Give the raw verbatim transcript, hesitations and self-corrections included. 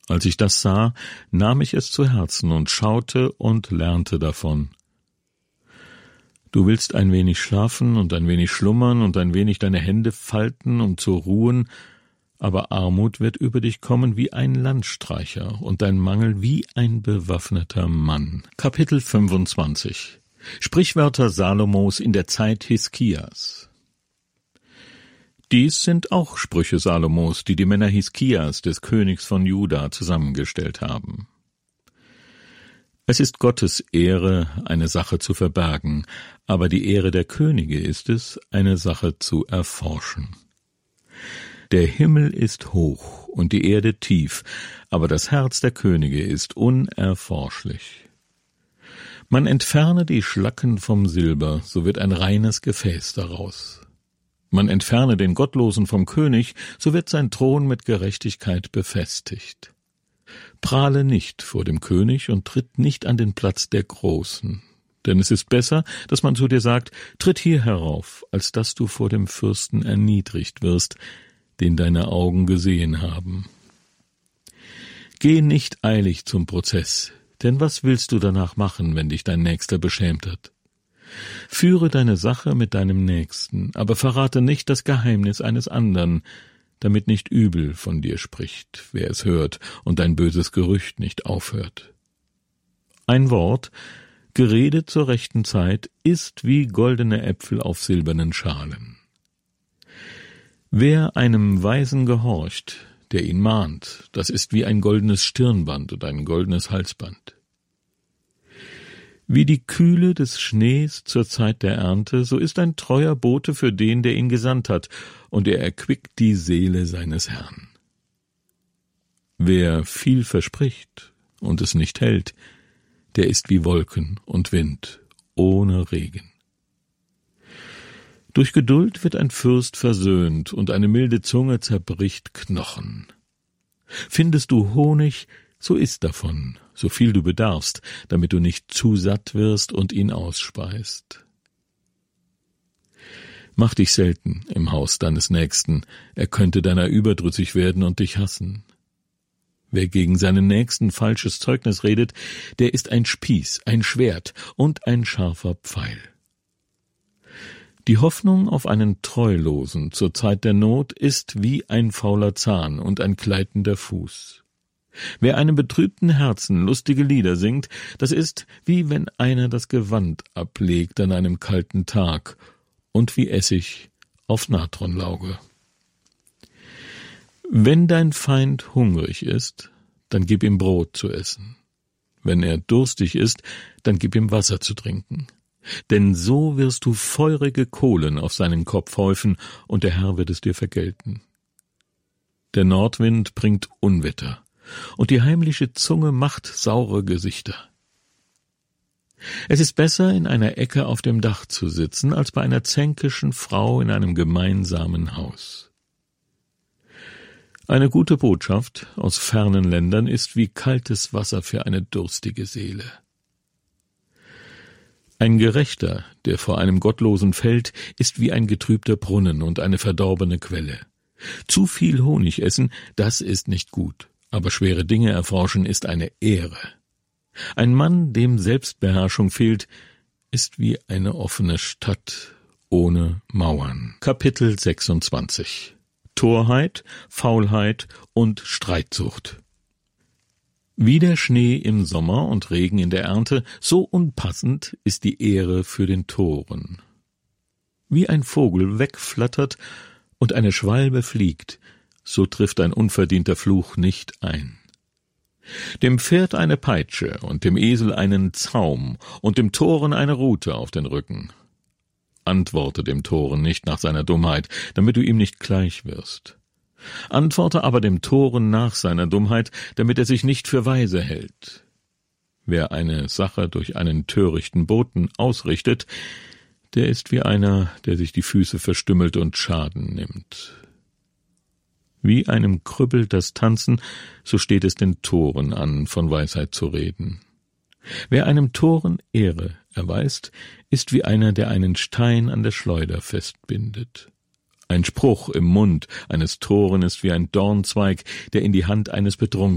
Als ich das sah, nahm ich es zu Herzen und schaute und lernte davon. Du willst ein wenig schlafen und ein wenig schlummern und ein wenig deine Hände falten, um zu ruhen, aber Armut wird über dich kommen wie ein Landstreicher und dein Mangel wie ein bewaffneter Mann. Kapitel fünfundzwanzig. Sprichwörter Salomos in der Zeit Hiskias. Dies sind auch Sprüche Salomos, die die Männer Hiskias, des Königs von Juda, zusammengestellt haben. Es ist Gottes Ehre, eine Sache zu verbergen, aber die Ehre der Könige ist es, eine Sache zu erforschen. Der Himmel ist hoch und die Erde tief, aber das Herz der Könige ist unerforschlich. Man entferne die Schlacken vom Silber, so wird ein reines Gefäß daraus. Man entferne den Gottlosen vom König, so wird sein Thron mit Gerechtigkeit befestigt. Prahle nicht vor dem König und tritt nicht an den Platz der Großen. Denn es ist besser, dass man zu dir sagt, tritt hier herauf, als dass du vor dem Fürsten erniedrigt wirst, den deine Augen gesehen haben. Geh nicht eilig zum Prozess, denn was willst du danach machen, wenn dich dein Nächster beschämt hat? Führe deine Sache mit deinem Nächsten, aber verrate nicht das Geheimnis eines andern, damit nicht übel von dir spricht, wer es hört, und dein böses Gerücht nicht aufhört. Ein Wort, geredet zur rechten Zeit, ist wie goldene Äpfel auf silbernen Schalen. Wer einem Weisen gehorcht, der ihn mahnt, das ist wie ein goldenes Stirnband und ein goldenes Halsband. Wie die Kühle des Schnees zur Zeit der Ernte, so ist ein treuer Bote für den, der ihn gesandt hat, und er erquickt die Seele seines Herrn. Wer viel verspricht und es nicht hält, der ist wie Wolken und Wind, ohne Regen. Durch Geduld wird ein Fürst versöhnt, und eine milde Zunge zerbricht Knochen. Findest du Honig, so iss davon, so viel du bedarfst, damit du nicht zu satt wirst und ihn ausspeist. Mach dich selten im Haus deines Nächsten, er könnte deiner überdrüssig werden und dich hassen. Wer gegen seinen Nächsten falsches Zeugnis redet, der ist ein Spieß, ein Schwert und ein scharfer Pfeil. Die Hoffnung auf einen Treulosen zur Zeit der Not ist wie ein fauler Zahn und ein gleitender Fuß. Wer einem betrübten Herzen lustige Lieder singt, das ist, wie wenn einer das Gewand ablegt an einem kalten Tag und wie Essig auf Natronlauge. Wenn dein Feind hungrig ist, dann gib ihm Brot zu essen. Wenn er durstig ist, dann gib ihm Wasser zu trinken. Denn so wirst du feurige Kohlen auf seinen Kopf häufen, und der Herr wird es dir vergelten. Der Nordwind bringt Unwetter, und die heimliche Zunge macht saure Gesichter. Es ist besser, in einer Ecke auf dem Dach zu sitzen, als bei einer zänkischen Frau in einem gemeinsamen Haus. Eine gute Botschaft aus fernen Ländern ist wie kaltes Wasser für eine durstige Seele. Ein Gerechter, der vor einem Gottlosen fällt, ist wie ein getrübter Brunnen und eine verdorbene Quelle. Zu viel Honig essen, das ist nicht gut, aber schwere Dinge erforschen ist eine Ehre. Ein Mann, dem Selbstbeherrschung fehlt, ist wie eine offene Stadt ohne Mauern. Kapitel sechsundzwanzig. Torheit, Faulheit und Streitsucht. Wie der Schnee im Sommer und Regen in der Ernte, so unpassend ist die Ehre für den Toren. Wie ein Vogel wegflattert und eine Schwalbe fliegt, so trifft ein unverdienter Fluch nicht ein. Dem Pferd eine Peitsche und dem Esel einen Zaum und dem Toren eine Rute auf den Rücken. Antworte dem Toren nicht nach seiner Dummheit, damit du ihm nicht gleich wirst. Antworte aber dem Toren nach seiner Dummheit, damit er sich nicht für weise hält. Wer eine Sache durch einen törichten Boten ausrichtet, der ist wie einer, der sich die Füße verstümmelt und Schaden nimmt. Wie einem krüppelt das Tanzen, so steht es den Toren an, von Weisheit zu reden. Wer einem Toren Ehre erweist, ist wie einer, der einen Stein an der Schleuder festbindet. Ein Spruch im Mund eines Toren ist wie ein Dornzweig, der in die Hand eines Betrunkenen